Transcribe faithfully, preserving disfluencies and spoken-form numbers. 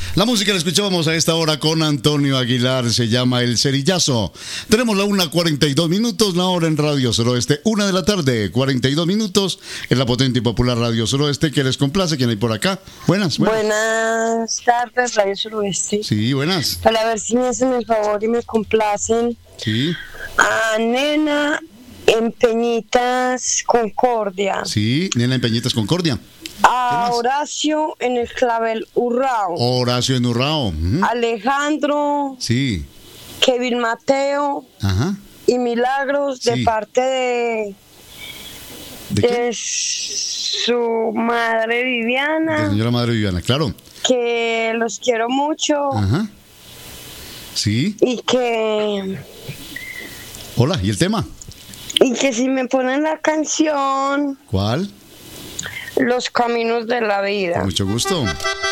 La música la escuchábamos a esta hora con Antonio Aguilar, se llama El Cerillazo. Tenemos la una cuarenta y dos minutos, la hora en Radio Suroeste, una de la tarde, cuarenta y dos minutos, en la potente y popular Radio Suroeste, que les complace. ¿Quién hay por acá? Buenas, buenas. Buenas tardes, Radio Suroeste. Sí, buenas. Para ver si me hacen el favor y me complacen. Sí. A Nena en Peñitas Concordia. Sí, Nena en Peñitas Concordia. A Horacio en el Clavel Urrao. Horacio en Urrao. Uh-huh. Alejandro. Sí. Kevin Mateo. Ajá. Y Milagros, sí, de parte de, ¿De, de su madre Viviana. De señora madre Viviana, claro. Que los quiero mucho. Ajá. Sí. Y que... Hola, ¿y el tema? Y que si me ponen la canción... ¿Cuál? Los caminos de la vida. Con mucho gusto.